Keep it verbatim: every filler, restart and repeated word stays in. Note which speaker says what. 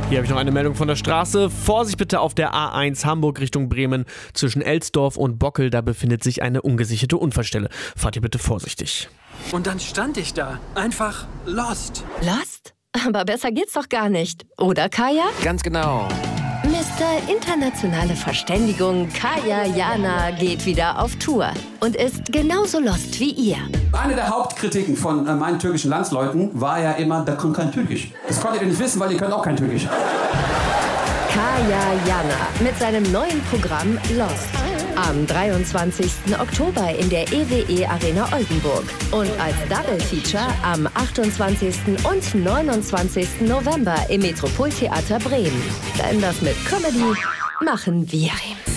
Speaker 1: Hier habe ich noch eine Meldung von der Straße. Vorsicht bitte auf der A eins Hamburg Richtung Bremen. Zwischen Elsdorf und Bockel, da befindet sich eine ungesicherte Unfallstelle. Fahrt ihr bitte vorsichtig.
Speaker 2: Und dann stand ich da, einfach lost.
Speaker 3: Lost? Aber besser geht's doch gar nicht. Oder, Kaya?
Speaker 4: Ganz genau.
Speaker 3: Mister Internationale Verständigung Kaya Jana geht wieder auf Tour und ist genauso lost wie ihr.
Speaker 5: Eine der Hauptkritiken von äh, meinen türkischen Landsleuten war ja immer, da kommt kein Türkisch. Das konntet ihr nicht wissen, weil ihr könnt auch kein Türkisch.
Speaker 3: Kaya Jana mit seinem neuen Programm Lost. Am dreiundzwanzigsten Oktober in der E W E Arena Oldenburg. Und als Double Feature am achtundzwanzigsten und neunundzwanzigsten November im Metropoltheater Bremen. Denn das mit Comedy machen wir.